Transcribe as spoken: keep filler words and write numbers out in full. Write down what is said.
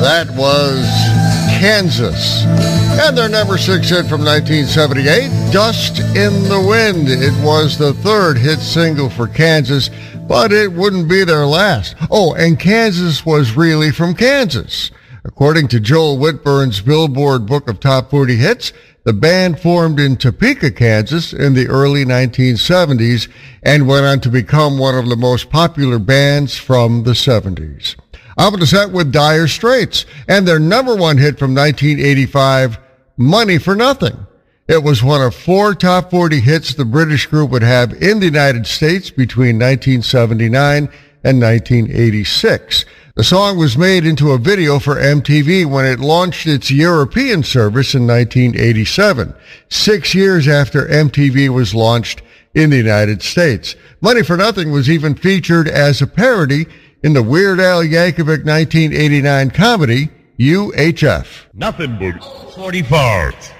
That was Kansas. And their number six hit from nineteen seventy-eight, Dust in the Wind. It was the third hit single for Kansas, but it wouldn't be their last. Oh, and Kansas was really from Kansas. According to Joel Whitburn's Billboard Book of Top forty Hits, the band formed in Topeka, Kansas in the early nineteen seventies and went on to become one of the most popular bands from the seventies. Up in the set with Dire Straits and their number one hit from nineteen eighty-five, Money for Nothing. It was one of four top forty hits the British group would have in the United States between nineteen seventy-nine and nineteen eighty-six. The song was made into a video for M T V when it launched its European service in nineteen eighty-seven, six years after M T V was launched in the United States. Money for Nothing was even featured as a parody in the Weird Al Yankovic nineteen eighty-nine comedy, U H F. Nothing but forty parts.